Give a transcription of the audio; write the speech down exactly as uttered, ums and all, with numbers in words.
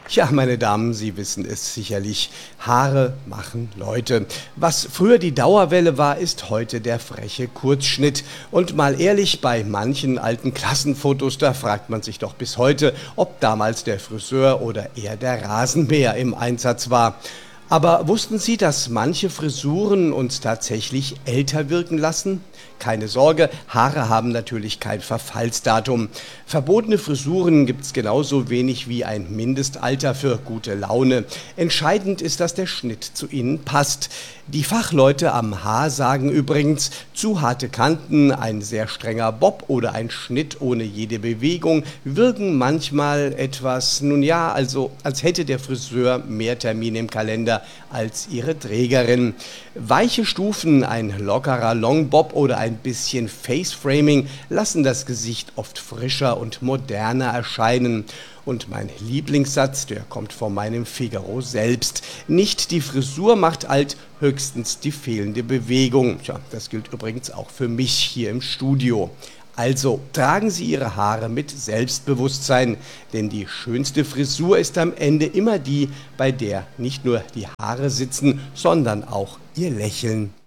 Ja, meine Damen, Sie wissen es sicherlich. Haare machen Leute. Was früher die Dauerwelle war, ist heute der freche Kurzschnitt. Und mal ehrlich, bei manchen alten Klassenfotos, da fragt man sich doch bis heute, ob damals der Friseur oder eher der Rasenmäher im Einsatz war. Aber wussten Sie, dass manche Frisuren uns tatsächlich älter wirken lassen? Keine Sorge, Haare haben natürlich kein Verfallsdatum. Verbotene Frisuren gibt's genauso wenig wie ein Mindestalter für gute Laune. Entscheidend ist, dass der Schnitt zu Ihnen passt. Die Fachleute am Haar sagen übrigens, zu harte Kanten, ein sehr strenger Bob oder ein Schnitt ohne jede Bewegung wirken manchmal etwas, nun ja, also als hätte der Friseur mehr Termine im Kalender als ihre Trägerin. Weiche Stufen, ein lockerer Longbob oder ein bisschen Faceframing lassen das Gesicht oft frischer und moderner erscheinen. Und mein Lieblingssatz, der kommt von meinem Figaro selbst. Nicht die Frisur macht alt, höchstens die fehlende Bewegung. Tja, das gilt übrigens auch für mich hier im Studio. Also tragen Sie Ihre Haare mit Selbstbewusstsein, denn die schönste Frisur ist am Ende immer die, bei der nicht nur die Haare sitzen, sondern auch Ihr Lächeln.